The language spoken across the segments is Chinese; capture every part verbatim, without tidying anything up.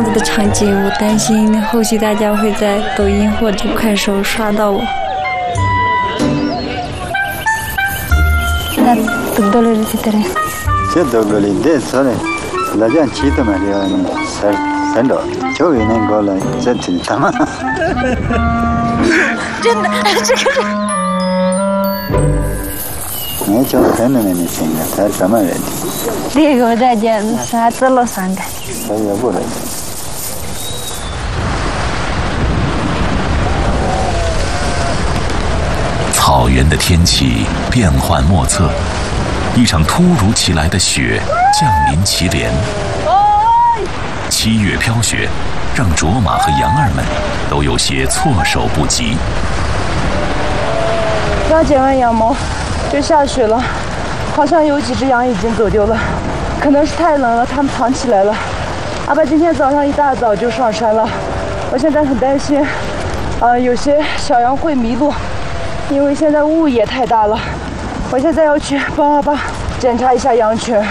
子的场景，我担心后期大家会在抖音或者快手刷到我。那读到了这些人。 这读到了这说的，那这样记得嘛就三三着，就有那个了，这挺他妈。 真的，这个是。 你就看到没你听的，他什么人？ 这个在家啥子了三个。 他也不来。 草原的天气变幻莫测，一场突如其来的雪降临祁连。七月飘雪，让卓玛和杨二们都有些措手不及。 刚剪完羊毛，就下雪了，好像有几只羊已经走丢了，可能是太冷了，它们藏起来了。阿爸今天早上一大早就上山了，我现在很担心，啊、呃，有些小羊会迷路，因为现在雾也太大了。我现在要去帮阿爸检查一下羊群。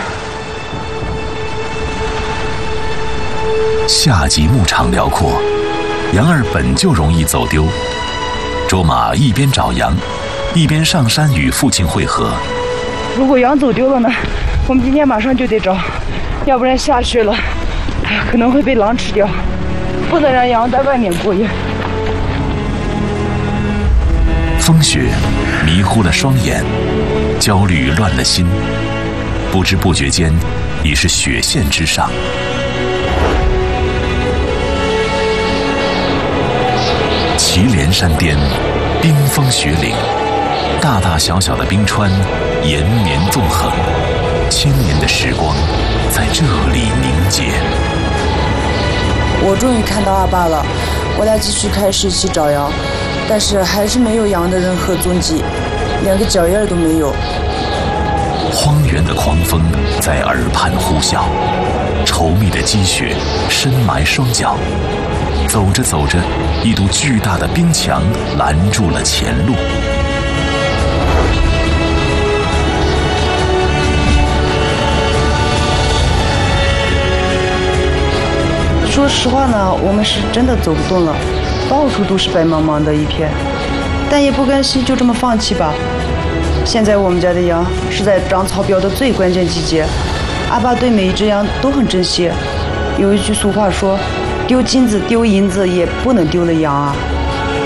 夏季牧场辽阔，羊儿本就容易走丢。卓玛一边找羊，一边上山与父亲会合。 如果羊走丢了呢？我们今天马上就得找，要不然下雪了，可能会被狼吃掉。不能让羊在外面过夜。 风雪迷糊了双眼，焦虑乱了心，不知不觉间已是雪线之上。祁连山巅，冰封雪岭，大大小小的冰川延绵纵横，千年的时光在这里凝结。 我终于看到阿爸了，我俩继续开始一起找羊，但是还是没有羊的任何踪迹，连个脚印都没有。 荒原的狂风在耳畔呼啸，稠密的积雪深埋双脚。走着走着，一堵巨大的冰墙拦住了前路。 说实话呢，我们是真的走不动了，到处都是白茫茫的一片，但也不甘心就这么放弃吧。现在我们家的羊是在长草标的最关键季节，阿爸对每一只羊都很珍惜。有一句俗话说，丢金子丢银子也不能丢了羊啊。